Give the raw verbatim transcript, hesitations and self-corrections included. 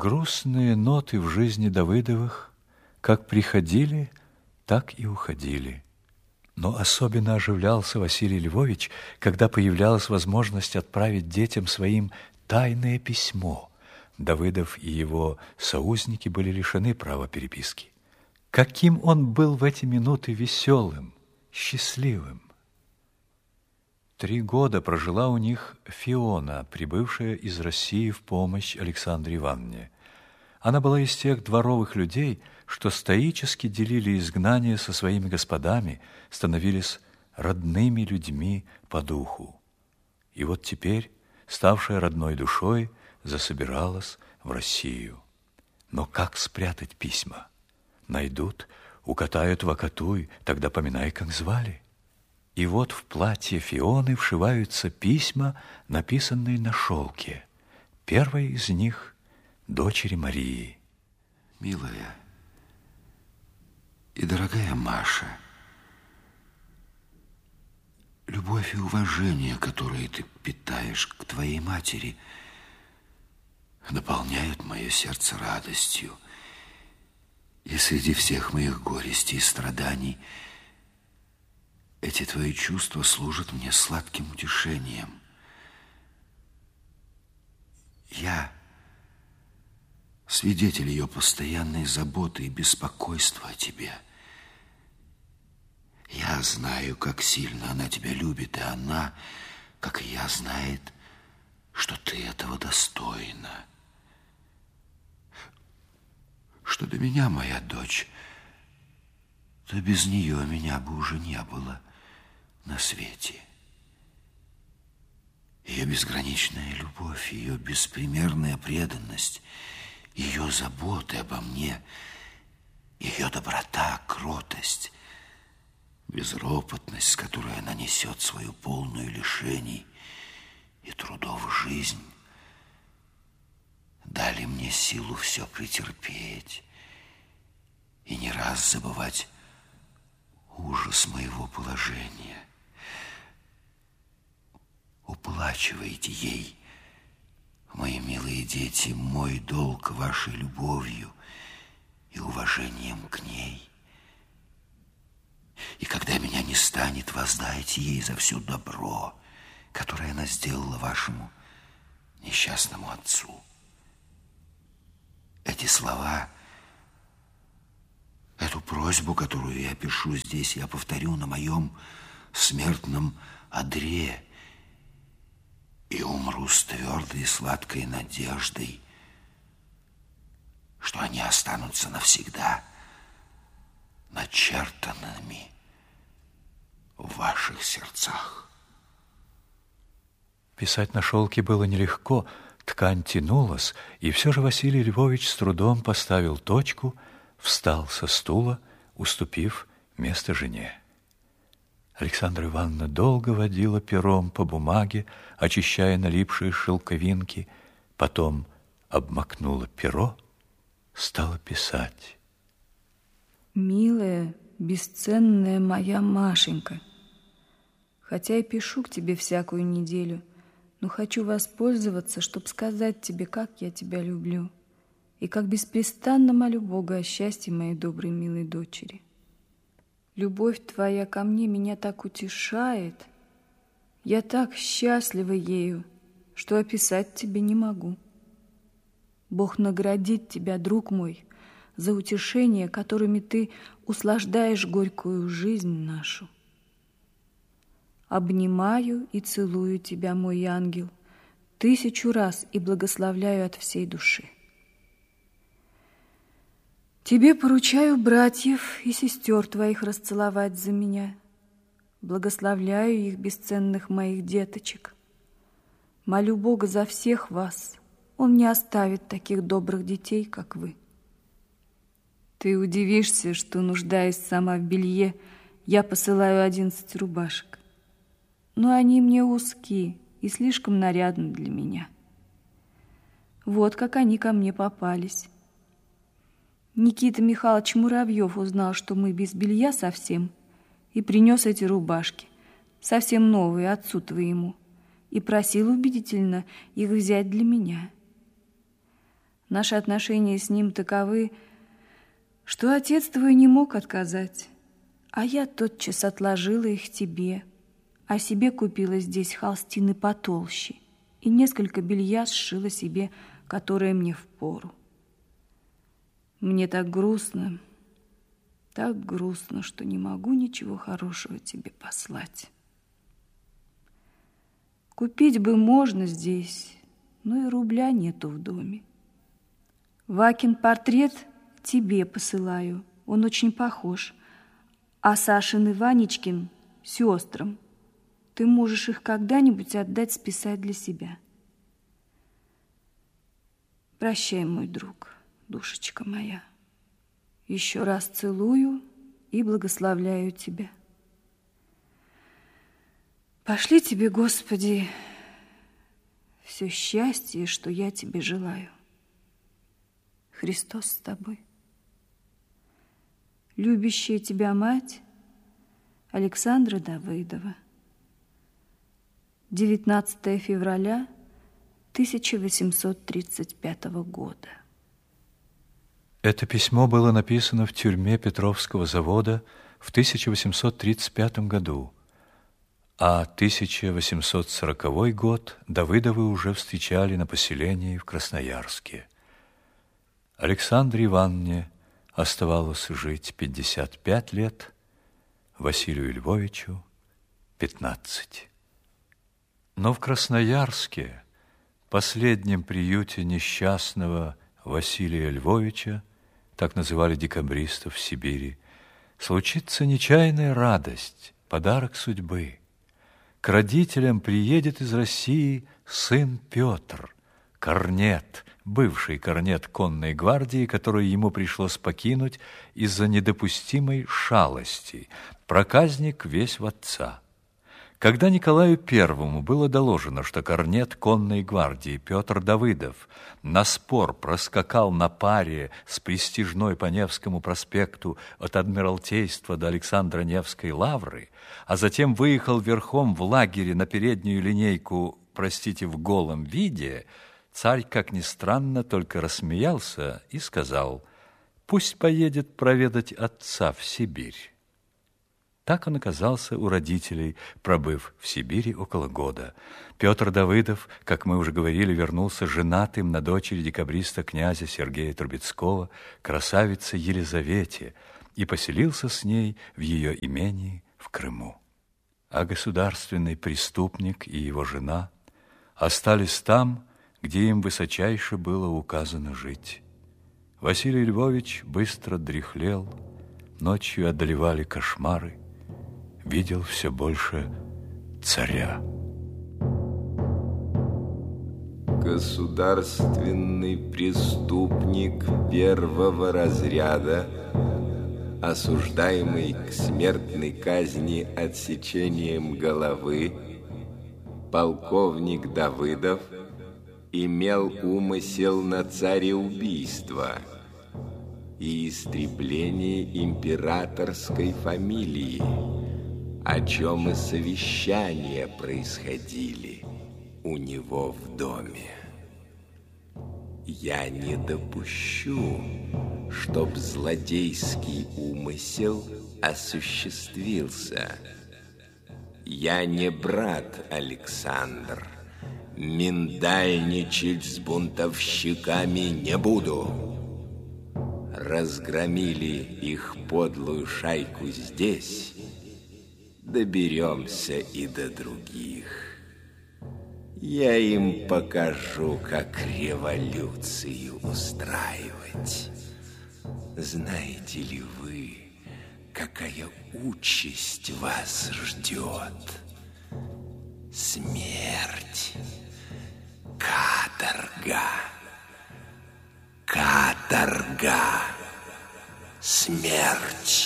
Грустные ноты в жизни Давыдовых как приходили, так и уходили. Но особенно оживлялся Василий Львович, когда появлялась возможность отправить детям своим тайное письмо. Давыдов и его союзники были лишены права переписки. Каким он был в эти минуты веселым, счастливым! Три года прожила у них Фиона, прибывшая из России в помощь Александре Ивановне. Она была из тех дворовых людей, что стоически делили изгнание со своими господами, становились родными людьми по духу. И вот теперь, ставшая родной душой, засобиралась в Россию. Но как спрятать письма? Найдут, укатают в Акатуй, тогда поминай, как звали. И вот в платье Фионы вшиваются письма, написанные на шелке. Первое из них — дочери Марии. Милая и дорогая Маша, любовь и уважение, которые ты питаешь к твоей матери, наполняют мое сердце радостью. И среди всех моих горестей и страданий эти твои чувства служат мне сладким утешением. Я свидетель ее постоянной заботы и беспокойства о тебе. Я знаю, как сильно она тебя любит, и она, как и я, знает, что ты этого достойна. Что до меня, моя дочь, то без нее меня бы уже не было на свете. Ее безграничная любовь, ее беспримерная преданность, ее заботы обо мне, ее доброта, кротость, безропотность, с которой она несет свою полную лишений и трудов жизнь, дали мне силу все претерпеть и не раз забывать ужас моего положения. Уплачивайте ей, мои милые дети, мой долг вашей любовью и уважением к ней. И когда меня не станет, воздайте ей за все добро, которое она сделала вашему несчастному отцу. Эти слова, эту просьбу, которую я пишу здесь, я повторю на моем смертном одре и умру с твердой и сладкой надеждой, что они останутся навсегда начертанными в ваших сердцах. Писать на шелке было нелегко, ткань тянулась, и все же Василий Львович с трудом поставил точку, встал со стула, уступив место жене. Александра Ивановна долго водила пером по бумаге, очищая налипшие шелковинки, потом обмакнула перо, стала писать. Милая, бесценная моя Машенька, хотя я пишу к тебе всякую неделю, но хочу воспользоваться, чтобы сказать тебе, как я тебя люблю, и как беспрестанно молю Бога о счастье моей доброй, милой дочери. Любовь твоя ко мне меня так утешает, я так счастлива ею, что описать тебе не могу. Бог наградит тебя, друг мой, за утешение, которыми ты услаждаешь горькую жизнь нашу. Обнимаю и целую тебя, мой ангел, тысячу раз и благословляю от всей души. Тебе поручаю братьев и сестер твоих расцеловать за меня. Благословляю их, бесценных моих деточек. Молю Бога за всех вас. Он не оставит таких добрых детей, как вы. Ты удивишься, что, нуждаясь сама в белье, я посылаю одиннадцать рубашек. Но они мне узкие и слишком нарядны для меня. Вот как они ко мне попались. Никита Михайлович Муравьев узнал, что мы без белья совсем, и принес эти рубашки, совсем новые, отцу твоему, и просил убедительно их взять для меня. Наши отношения с ним таковы, что отец твой не мог отказать, а я тотчас отложила их тебе, а себе купила здесь холстины потолще и несколько белья сшила себе, которое мне впору. Мне так грустно, так грустно, что не могу ничего хорошего тебе послать. Купить бы можно здесь, но и рубля нету в доме. Вакин портрет тебе посылаю, он очень похож, а Сашин и Ванечкин сестрам. Ты можешь их когда-нибудь отдать списать для себя. Прощай, мой друг, душечка моя. Еще раз целую и благословляю тебя. Пошли тебе, Господи, все счастье, что я тебе желаю. Христос с тобой. Любящая тебя мать Александра Давыдова. девятнадцатое февраля тысяча восемьсот тридцать пятого года. Это письмо было написано в тюрьме Петровского завода в тысяча восемьсот тридцать пятом году, а тысяча восемьсот сороковой год Давыдовы уже встречали на поселении в Красноярске. Александре Ивановне оставалось жить пятьдесят пять лет, Василию Львовичу пятнадцать. Но в Красноярске, последнем приюте несчастного Василия Львовича, так называли декабристов в Сибири, случится нечаянная радость, подарок судьбы. К родителям приедет из России сын Петр, корнет, бывший корнет конной гвардии, которую ему пришлось покинуть из-за недопустимой шалости, проказник весь в отца. Когда Николаю Первому было доложено, что корнет конной гвардии Петр Давыдов на спор проскакал на паре с престижной по Невскому проспекту от Адмиралтейства до Александра Невской лавры, а затем выехал верхом в лагере на переднюю линейку, простите, в голом виде, царь, как ни странно, только рассмеялся и сказал: «Пусть поедет проведать отца в Сибирь». Так он оказался у родителей, пробыв в Сибири около года. Петр Давыдов, как мы уже говорили, вернулся женатым на дочери декабриста князя Сергея Трубецкого, красавице Елизавете, и поселился с ней в ее имении в Крыму. А государственный преступник и его жена остались там, где им высочайше было указано жить. Василий Львович быстро дряхлел, ночью одолевали кошмары, видел все больше царя. Государственный преступник первого разряда, осуждаемый к смертной казни отсечением головы, полковник Давыдов имел умысел на цареубийство и истребление императорской фамилии, о чем и совещания происходили у него в доме. Я не допущу, чтоб злодейский умысел осуществился. Я не брат Александр, миндальничать с бунтовщиками не буду. Разгромили их подлую шайку здесь, доберемся и до других. Я им покажу, как революцию устраивать. Знаете ли вы, какая участь вас ждет? Смерть, каторга, каторга, смерть.